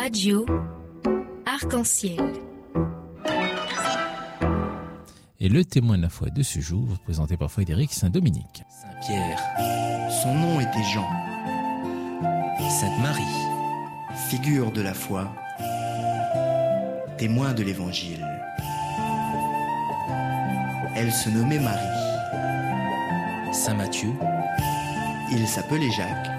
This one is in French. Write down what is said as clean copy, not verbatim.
Radio Arc-en-Ciel. Et le témoin de la foi de ce jour, présenté par Frédéric Saint-Dominique. Saint-Pierre, son nom était Jean. Sainte Marie, figure de la foi, témoin de l'Évangile. Elle se nommait Marie. Saint Matthieu, il s'appelait Jacques.